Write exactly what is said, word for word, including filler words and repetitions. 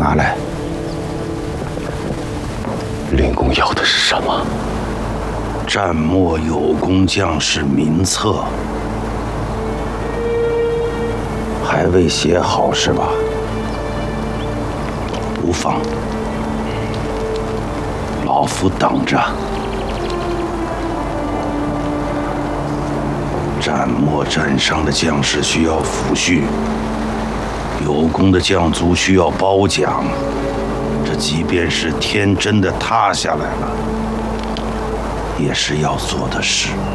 拿来。灵公要的是什么？战末有功将士名册，还未写好是吧？无妨，老夫等着。战末战伤的将士需要抚恤，有功的将卒需要褒奖。这即便是天真的塌下来了，也是要做的事。